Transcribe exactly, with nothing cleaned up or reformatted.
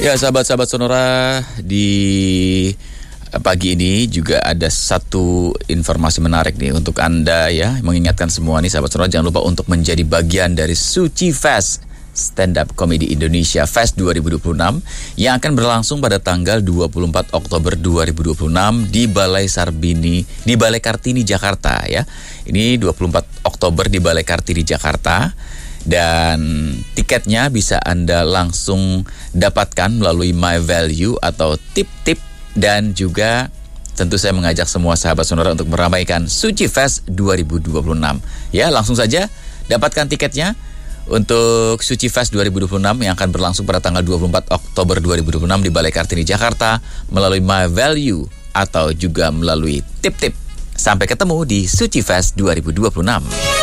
Ya, sahabat-sahabat Sonora, di pagi ini juga ada satu informasi menarik nih untuk Anda ya. Mengingatkan semua nih sahabat Sonora, jangan lupa untuk menjadi bagian dari Suci Fest Stand Up Comedy Indonesia Fest dua ribu dua puluh enam yang akan berlangsung pada tanggal dua puluh empat Oktober dua ribu dua puluh enam di Balai Sarbini, di Balai Kartini Jakarta ya. Ini dua puluh empat Oktober di Balai Kartini Jakarta. Dan tiketnya bisa Anda langsung dapatkan melalui My Value atau tip-tip. Dan juga tentu saya mengajak semua sahabat Sonora untuk meramaikan Suci Fest dua ribu dua puluh enam. Ya, langsung saja dapatkan tiketnya untuk Suci Fest dua ribu dua puluh enam yang akan berlangsung pada tanggal dua puluh empat Oktober dua ribu dua puluh enam di Balai Kartini Jakarta melalui My Value atau juga melalui tip-tip. Sampai ketemu di Suci Fest dua ribu dua puluh enam.